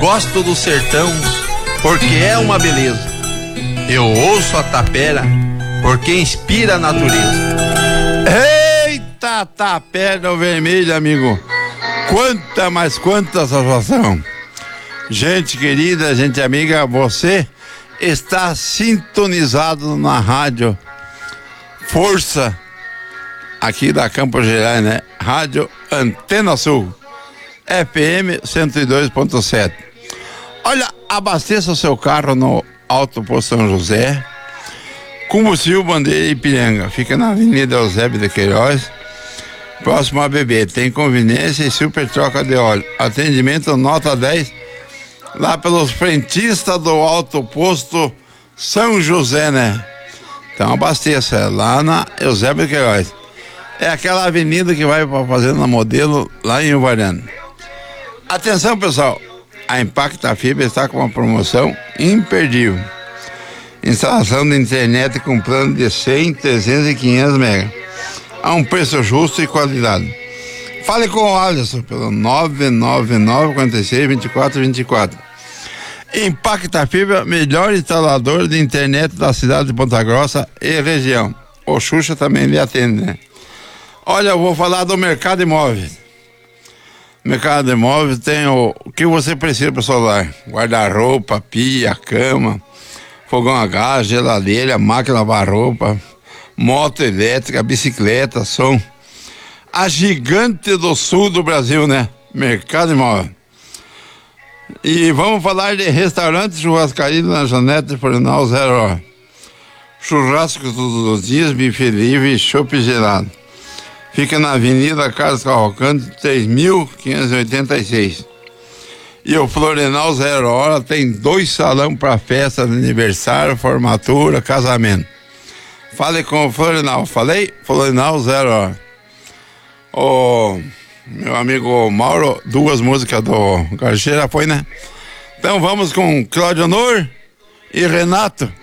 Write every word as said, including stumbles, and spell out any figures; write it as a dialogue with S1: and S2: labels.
S1: Gosto do sertão porque é uma beleza. Eu ouço a tapera porque inspira a natureza. Eita, tapera vermelha, amigo. Quanta, mas quanta satisfação. Gente querida, gente amiga, você está sintonizado na rádio Força, aqui da Campos Gerais, né? Rádio Antena Sul, F M cento e dois ponto sete. Olha, abasteça o seu carro no Alto Posto São José. Combustível Bandeira Ipiranga. Fica na Avenida Eusébio de Queiroz, próximo a B B. Tem conveniência e super troca de óleo. Atendimento nota dez, lá pelos frentistas do Alto Posto São José, né? Então abasteça, é lá na Eusébio de Queiroz. É aquela avenida que vai para a Fazenda Modelo, lá em Uvarano. Atenção, pessoal, a Impacta Fibra está com uma promoção imperdível. Instalação de internet com plano de cem, trezentos e quinhentos megas, a um preço justo e qualidade. Fale com o Alisson pelo nove nove nove, quatro seis, dois quatro dois quatro. Impacta Fibra, melhor instalador de internet da cidade de Ponta Grossa e região. O Xuxa também lhe atende, né? Olha, eu vou falar do mercado imóvel. Mercado imóvel tem o, o que você precisa para o solar: guarda-roupa, pia, cama, fogão a gás, geladeira, máquina de lavar roupa, moto elétrica, bicicleta, som. A gigante do sul do Brasil, né? Mercado imóvel. E vamos falar de restaurante, churrascaria na Janete Porinal Zero Hora. Churrasco todos os dias, bife livre e chopp gelado. Fica na Avenida Carlos Cavalcante, três mil quinhentos e oitenta e seis. E o Florenal Zero Hora tem dois salões para festa de aniversário, formatura, casamento. Fale com o Florenal. Falei? Florenal Zero Hora. O meu amigo Mauro, duas músicas do Garcheira foi, né? Então vamos com Cláudio Honor e Renato.